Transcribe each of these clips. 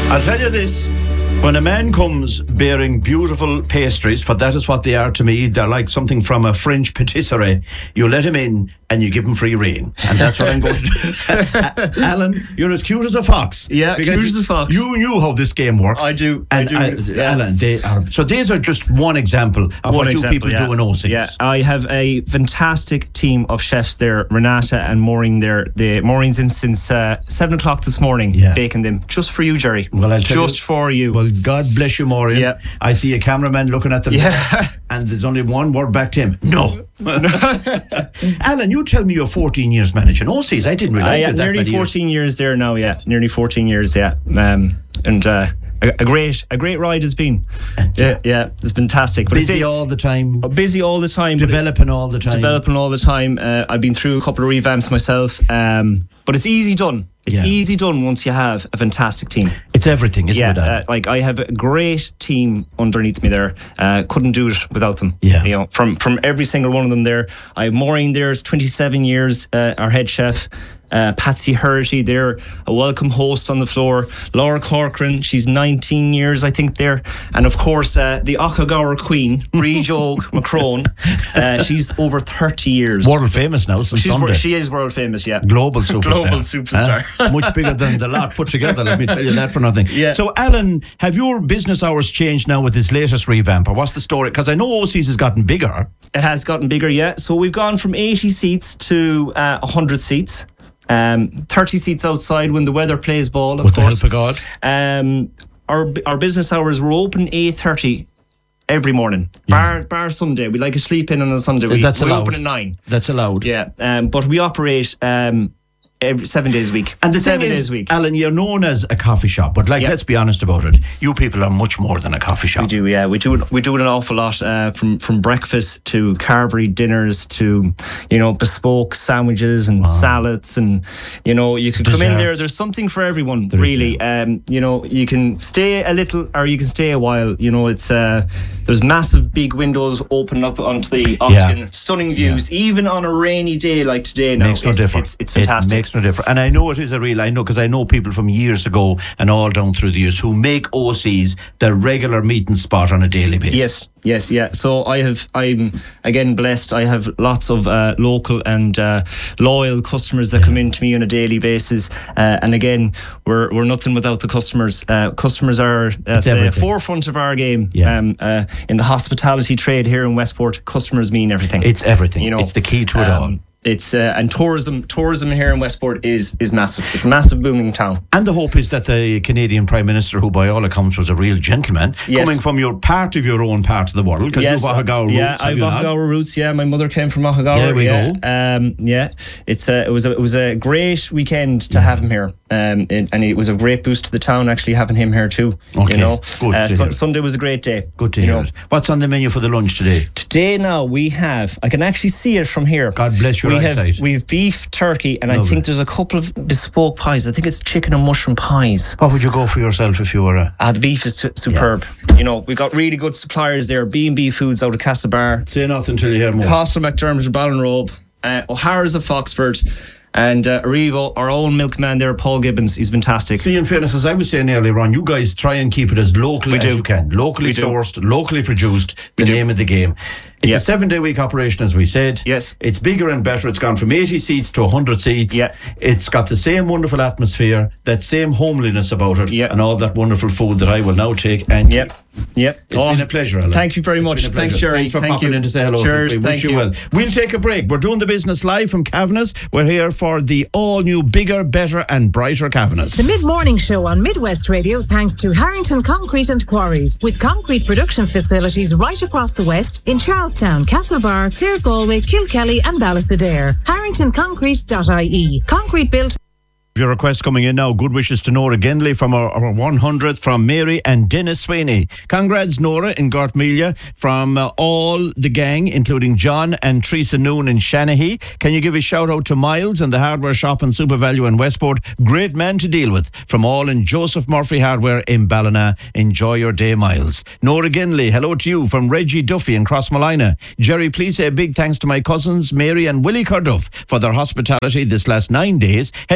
I'll tell you this. When a man comes bearing beautiful pastries, for that is what they are to me, they're like something from a French patisserie, you let him in and you give him free rein. And that's what I'm going to do. Alan, you're as cute as a fox. Yeah, cute as a fox. You knew how this game works. I do. Yeah. Alan, so these are just one example of what you people do in OCs. Yeah, I have a fantastic team of chefs there. Renata and Maureen there. Maureen's in since 7 o'clock this morning, baking them just for you, Jerry. Well, I'll tell just for you. Well, God bless you, Maureen. Yeah. I see a cameraman looking at them. Yeah. And there's only one word back to him. No. Alan, you tell me you're 14 years managing OCs. I didn't realise that. Nearly 14 years there now, nearly 14 years, and a great ride has been. Yeah, it's been fantastic. But busy all the time. Busy all the time. Developing all the time. I've been through a couple of revamps myself, but it's easy done. It's easy done once you have a fantastic team. It's everything, isn't it? Like I have a great team underneath me there. Couldn't do it without them. Yeah. You know, from every single one of them there. I have Maureen there, is 27 years, our head chef. Patsy Herty there, a welcome host on the floor. Laura Corcoran, she's 19 years I think there, and of course the Ochagawa Queen, Bríd Macron, she's over 30 years. World famous now since Sunday. She is world famous, yeah. Global superstar. Much bigger than the lot put together, let me tell you that for nothing. Yeah. So Alan, have your business hours changed now with this latest revamp, or what's the story? Because I know OCs has gotten bigger. It has gotten bigger, yeah. So we've gone from 80 seats to 100 seats. 30 seats outside when the weather plays ball, of with course. The help of God. Our business hours were open 8:30 every morning, bar Sunday. We like a sleep in on a Sunday. We open at 9. That's allowed. Yeah, but we operate every 7 days a week. And the 7 thing days is, a week. Alan, you're known as a coffee shop, but let's be honest about it. You people are much more than a coffee shop. We do, yeah. We do an awful lot, from breakfast to carvery dinners to, bespoke sandwiches and salads, and you can come in there. There's something for everyone, really. You can stay a little or you can stay a while. It's there's massive big windows open up onto the octagon, stunning views, even on a rainy day like today. Now makes no difference. It's fantastic. It makes no difference. And I know it is because I know people from years ago and all down through the years who make OCs their regular meeting spot on a daily basis. Yes, yeah. So I'm again blessed. I have lots of local and loyal customers that come in to me on a daily basis. And again, we're nothing without the customers. Customers are at the forefront of our game. Yeah. In the hospitality trade here in Westport, customers mean everything. It's everything. It's the key to it all. It's and tourism here in Westport is massive. It's a massive booming town. And the hope is that the Canadian Prime Minister, who by all accounts was a real gentleman, coming from your own part of the world, because you have Ochagawa roots. Yeah, I have Ochagawa roots. Yeah, my mother came from Ochagawa. There we go. It was a great weekend to have him here, and it was a great boost to the town actually having him here too. Okay. Good. Sunday was a great day. Good to hear it. What's on the menu for the lunch today? Today now we have. I can actually see it from here. God bless you. We have beef, turkey, and I think there's a couple of bespoke pies. I think it's chicken and mushroom pies. What would you go for yourself if you were the beef is superb. We got really good suppliers there. B&B Foods out of Castlebar. Say nothing till you hear more. Costa McDermott of Ballinrobe. O'Hara's of Foxford. And Arrivo, our own milkman there, Paul Gibbons, he's fantastic. See, in fairness, as I was saying earlier on, you guys try and keep it as local as you can. Locally sourced, locally produced, the name of the game. It's a 7-day week operation, as we said. Yes. It's bigger and better. It's gone from 80 seats to 100 seats. Yeah. It's got the same wonderful atmosphere, that same homeliness about it, and all that wonderful food that I will now take. And Yep. It's been a pleasure, Alan. Thank you very much. Thanks, Jerry. Thanks for popping in to say hello. Cheers. Thank you. Well. We'll take a break. We're doing the business live from Kavanagh's. We're here for the all-new, bigger, better and brighter Kavanagh's. The mid-morning show on Midwest Radio, thanks to Harrington Concrete and Quarries, with concrete production facilities right across the West in Charlestown, Castlebar, Clare, Galway, Kilkelly and Ballysadare. HarringtonConcrete.ie. Concrete built. Your request coming in now. Good wishes to Nora Gendley from our 100th from Mary and Dennis Sweeney. Congrats, Nora, in Gartmelia, from all the gang, including John and Teresa Noon in Shanahy. Can you give a shout out to Miles and the hardware shop and Super Value in Westport? Great man to deal with. From all in Joseph Murphy Hardware in Ballina. Enjoy your day, Miles. Nora Gendley, hello to you from Reggie Duffy in Crossmolina. Jerry, please say a big thanks to my cousins Mary and Willie Carduff for their hospitality this last 9 days. Heading back to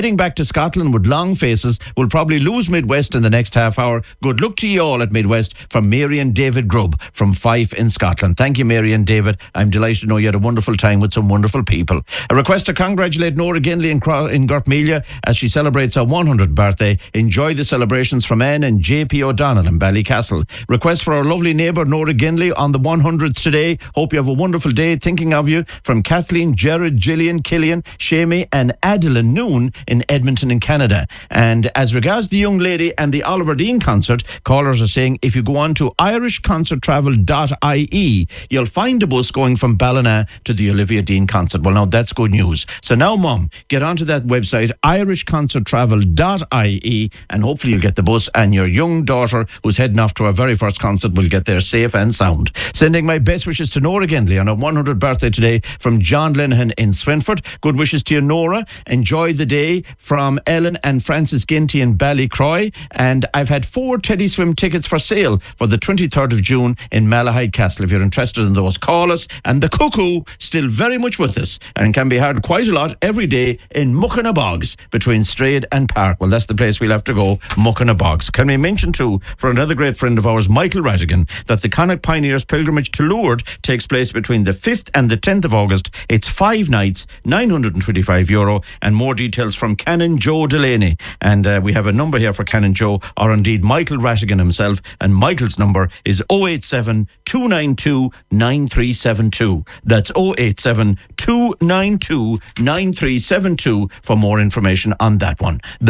Scotland with long faces will probably lose Midwest in the next half hour. Good luck to you all at Midwest, from Mary and David Grubb from Fife in Scotland. Thank you, Mary and David. I'm delighted to know you had a wonderful time with some wonderful people. A request to congratulate Nora Ginley in Gartmelia as she celebrates her 100th birthday. Enjoy the celebrations from Anne and JP O'Donnell in Ballycastle. Request for our lovely neighbour Nora Ginley on the 100th today. Hope you have a wonderful day. Thinking of you, from Kathleen, Jared, Gillian, Killian, Shamey and Adeline Noon in Edmonton in Canada. And as regards the young lady and the Oliver Dean concert, callers are saying if you go on to irishconcerttravel.ie, you'll find a bus going from Ballina to the Olivia Dean concert. Well, now that's good news. So now, Mum, get onto that website, irishconcerttravel.ie, and hopefully you'll get the bus, and your young daughter who's heading off to her very first concert will get there safe and sound. Sending my best wishes to Nora Ginley on her 100th birthday today from John Linehan in Swinford. Good wishes to you, Nora. Enjoy the day, from Ellen and Francis Ginty in Ballycroy. And I've had 4 Teddy Swim tickets for sale for the 23rd of June in Malahide Castle. If you're interested in those, call us. And the cuckoo still very much with us and can be heard quite a lot every day in Muckinabogs between Strayed and Park. Well, that's the place we'll have to go, Muckinabogs. Can we mention too, for another great friend of ours, Michael Rattigan, that the Connacht Pioneers pilgrimage to Lourdes takes place between the 5th and the 10th of August. It's 5 nights, €925, and more details from Canon Joe Delaney. And we have a number here for Canon Joe, or indeed Michael Rattigan himself, and Michael's number is 087 292 9372. That's 087 292 9372 for more information on that one.